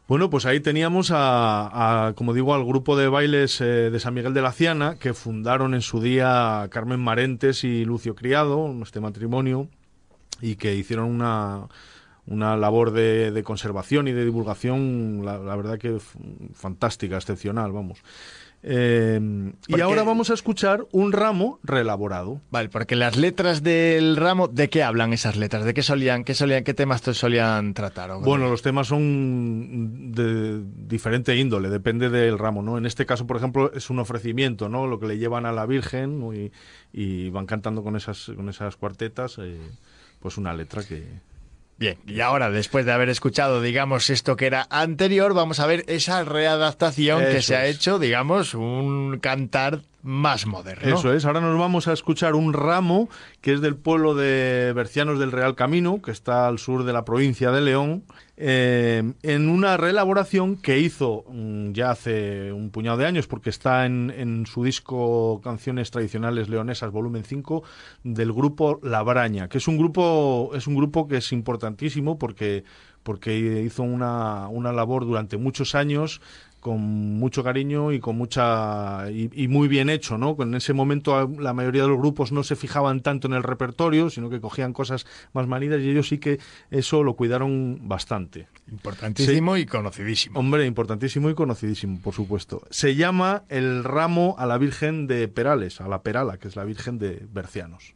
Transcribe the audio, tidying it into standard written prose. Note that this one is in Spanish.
Bueno, pues ahí teníamos como digo, al grupo de bailes de San Miguel de la Ciana, que fundaron en su día Carmen Marentes y Lucio Criado, este matrimonio, y que hicieron una labor de conservación y de divulgación, la verdad que fantástica, excepcional, vamos. Y ahora Porque, vamos a escuchar un ramo reelaborado. vale, porque las letras del ramo, ¿de qué hablan esas letras? ¿De qué temas solían tratar? Bueno, los temas son de diferente índole, depende del ramo, ¿no? En este caso, por ejemplo, es un ofrecimiento, ¿no? Lo que le llevan a la Virgen, ¿no? Y van cantando con esas cuartetas, pues una letra que... Bien, y ahora, después de haber escuchado, digamos, esto que era anterior, vamos a ver esa readaptación que Eso se ha es. hecho, digamos, un cantar más moderno. Eso es, ahora nos vamos a escuchar un ramo que es del pueblo de Bercianos del Real Camino, que está al sur de la provincia de León, en una reelaboración que hizo ya hace un puñado de años, porque está en su disco Canciones Tradicionales Leonesas, volumen 5 del grupo La Braña, que es un grupo que es importantísimo porque hizo una labor durante muchos años con mucho cariño y con y muy bien hecho, ¿no? En ese momento la mayoría de los grupos no se fijaban tanto en el repertorio, sino que cogían cosas más manidas y ellos sí que eso lo cuidaron bastante. Se, Importantísimo y conocidísimo. Hombre, importantísimo y conocidísimo, por supuesto. Se llama el ramo a la Virgen de Perales, a la Perala, que es la Virgen de Bercianos.